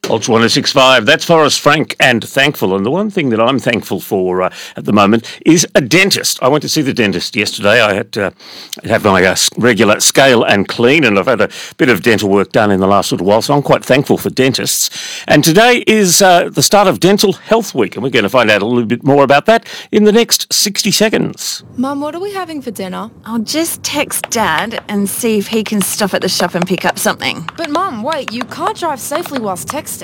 Ultra 1065, that's Forrest Frank and Thankful. And the one thing that I'm thankful for at the moment is a dentist. I went to see the dentist yesterday. I had to have my regular scale and clean, and I've had a bit of dental work done in the last little while, so I'm quite thankful for dentists. And today is the start of Dental Health Week, and we're going to find out a little bit more about that in the next 60 seconds. Mum, what are we having for dinner? I'll just text Dad and see if he can stop at the shop and pick up something. But Mum, wait, you can't drive safely whilst texting.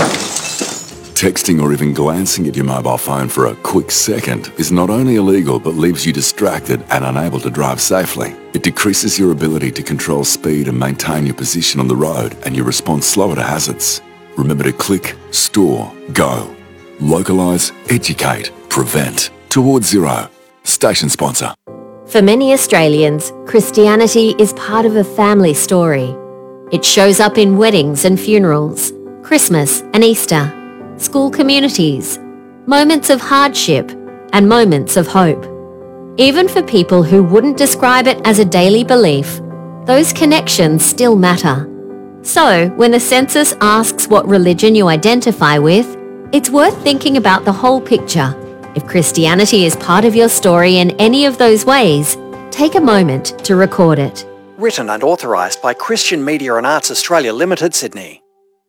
Texting or even glancing at your mobile phone for a quick second is not only illegal but leaves you distracted and unable to drive safely. It decreases your ability to control speed and maintain your position on the road, and you respond slower to hazards. Remember to click, store, go. Localise, educate, prevent. Towards Zero. Station sponsor. For many Australians, Christianity is part of a family story. It shows up in weddings and funerals, Christmas and Easter, school communities, moments of hardship, and moments of hope. Even for people who wouldn't describe it as a daily belief, those connections still matter. So, when the census asks what religion you identify with, it's worth thinking about the whole picture. If Christianity is part of your story in any of those ways, take a moment to record it. Written and authorised by Christian Media and Arts Australia Limited, Sydney.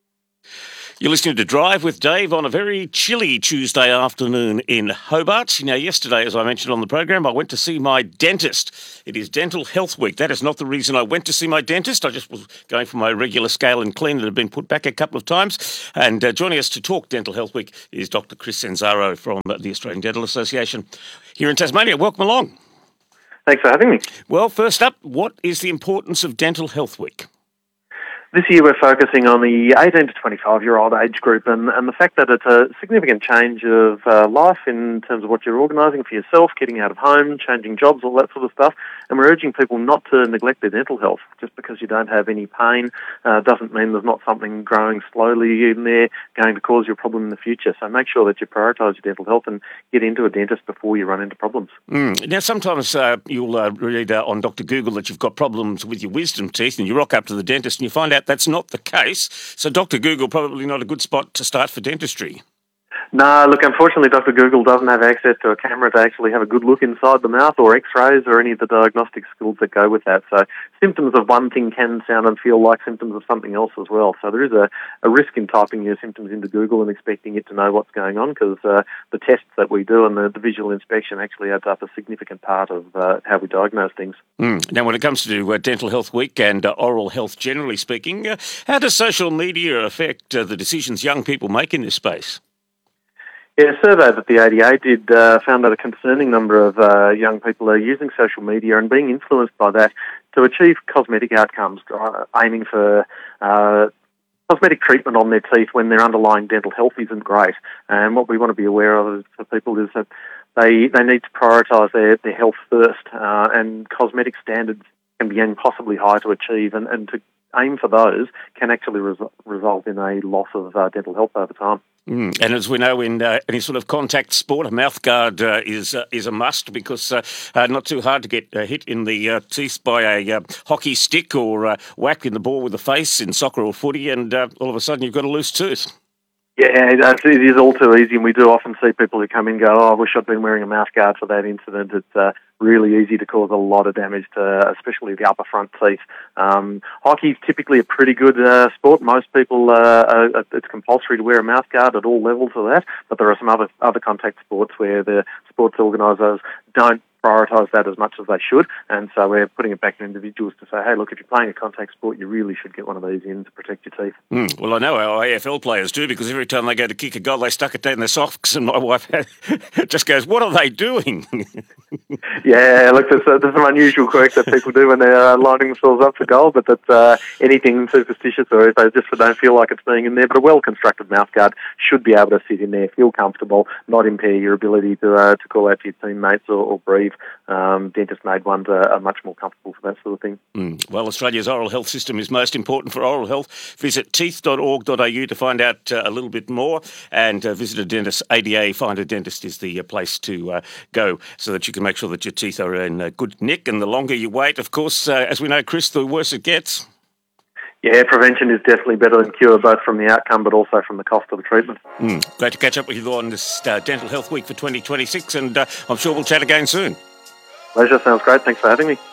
You're listening to Drive with Dave on a very chilly Tuesday afternoon in Hobart. Now, yesterday, as I mentioned on the program, I went to see my dentist. It is Dental Health Week. That is not the reason I went to see my dentist. I just was going for my regular scale and clean that had been put back a couple of times. And joining us to talk Dental Health Week is Dr. Chris Cenzaro from the Australian Dental Association here in Tasmania. Welcome along. Thanks for having me. Well, first up, what is the importance of Dental Health Week? This year we're focusing on the 18 to 25-year-old age group and the fact that it's a significant change of life in terms of what you're organising for yourself, getting out of home, changing jobs, all that sort of stuff. And we're urging people not to neglect their dental health. Just because you don't have any pain doesn't mean there's not something growing slowly in there going to cause you a problem in the future. So make sure that you prioritise your dental health and get into a dentist before you run into problems. Now, sometimes you'll read on Dr. Google that you've got problems with your wisdom teeth and you rock up to the dentist and you find out that's not the case. So Dr. Google probably not a good spot to start for dentistry. No, look, unfortunately, Dr. Google doesn't have access to a camera to actually have a good look inside the mouth or x-rays or any of the diagnostic skills that go with that. So symptoms of one thing can sound and feel like symptoms of something else as well. So there is a risk in typing your symptoms into Google and expecting it to know what's going on, because the tests that we do and the visual inspection actually adds up a significant part of how we diagnose things. Now, when it comes to Dental Health Week and oral health generally speaking, how does social media affect the decisions young people make in this space? Yeah, a survey that the ADA did found that a concerning number of young people are using social media and being influenced by that to achieve cosmetic outcomes, aiming for cosmetic treatment on their teeth when their underlying dental health isn't great. And what we want to be aware of for people is that they need to prioritise their health first, and cosmetic standards can be impossibly high to achieve, and to aim for those can actually result in a loss of dental health over time. And as we know, in any sort of contact sport, a mouthguard is a must, because not too hard to get hit in the teeth by a hockey stick or whacked in the ball with the face in soccer or footy, and all of a sudden you've got a loose tooth. Yeah, it is all too easy, and we do often see people who come in and go, I wish I'd been wearing a mouthguard for that incident. It's really easy to cause a lot of damage to especially the upper front teeth. Hockey's typically a pretty good sport. Most people, it's compulsory to wear a mouthguard at all levels of that, but there are some other contact sports where the sports organisers don't prioritise that as much as they should, and so we're putting it back to individuals to say, hey, look, if you're playing a contact sport, you really should get one of these in to protect your teeth. Well, I know our AFL players do, because every time they go to kick a goal, they stuck it down their socks, and my wife just goes, what are they doing? Yeah, look, there's some unusual quirks that people do when they're lining themselves up for goal, but that's anything superstitious, or if they just don't feel like it's being in there. But a well-constructed mouthguard should be able to sit in there, feel comfortable, not impair your ability to call out to your teammates or breathe. Dentist-made ones are much more comfortable for that sort of thing. Well, Australia's oral health system is most important for oral health. Visit teeth.org.au to find out a little bit more, and visit a dentist. ADA Find a Dentist is the place to go, so that you can make sure that your teeth are in good nick. And the longer you wait, of course, as we know, Chris, the worse it gets. Yeah, prevention is definitely better than cure, both from the outcome but also from the cost of the treatment. Great to catch up with you on this Dental Health Week for 2026, and I'm sure we'll chat again soon. Pleasure, sounds great. Thanks for having me.